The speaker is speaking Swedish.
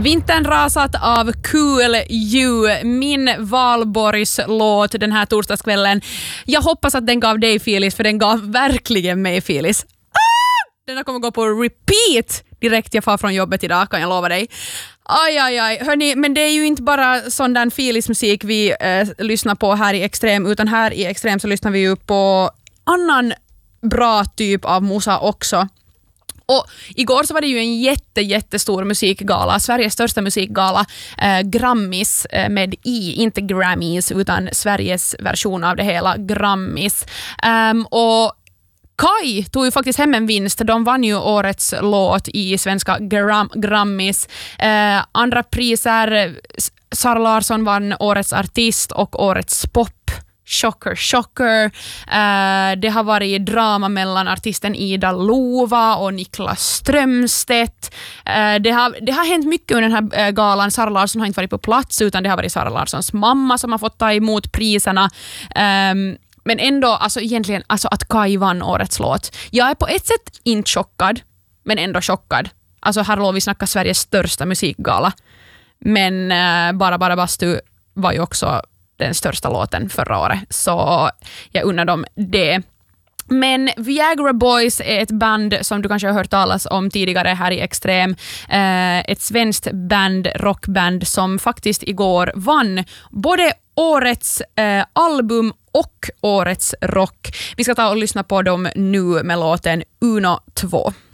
Vintern rasat av Cool You, min valborgslåt den här torsdagskvällen. Jag hoppas att den gav dig filis, för den gav verkligen mig filis. Den kommer gå på repeat direkt jag far från jobbet idag, kan jag lova dig. Aj. Hörni, men det är ju inte bara sån där filismusik vi lyssnar på här i Extrem, utan här i Extrem så lyssnar vi ju på annan bra typ av musa också. Och igår så var det ju en jättestor musikgala, Sveriges största musikgala, Grammis med inte Grammys utan Sveriges version av det hela, Grammis. Och Kai tog ju faktiskt hem en vinst. De vann ju årets låt i svenska Grammis. Andra priser, Sara Larsson vann årets artist och årets pop. Chocker. Det har varit drama mellan artisten Ida Lova och Niklas Strömstedt. Det har hänt mycket under den här galan. Sara Larsson har inte varit på plats, utan det har varit Sara Larssons mamma som har fått ta emot priserna. Men ändå, alltså egentligen, alltså att Kai vann årets låt. Jag är på ett sätt inte chockad, men ändå chockad. Alltså här låg vi snacka Sveriges största musikgala. Men Bara Bastu var ju också den största låten förra året. Så jag undrar dem det. Men Viagra Boys är ett band som du kanske har hört talas om tidigare här i Extrem. Ett svenskt rockband som faktiskt igår vann både årets album och årets rock. Vi ska ta och lyssna på dem nu med låten 1, 2.